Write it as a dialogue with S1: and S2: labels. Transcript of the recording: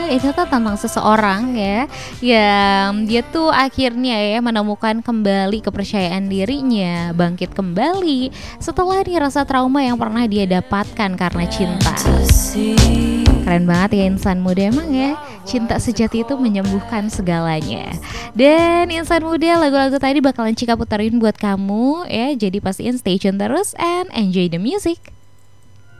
S1: itu tuh tentang seseorang ya, yang dia tuh akhirnya ya menemukan kembali kepercayaan dirinya, bangkit kembali setelah nih rasa trauma yang pernah dia dapatkan karena cinta. Keren banget ya insan muda, emang ya cinta sejati itu menyembuhkan segalanya. Dan insan muda, lagu-lagu tadi bakalan Cika puterin buat kamu ya, jadi pastiin stay tune terus and enjoy the music.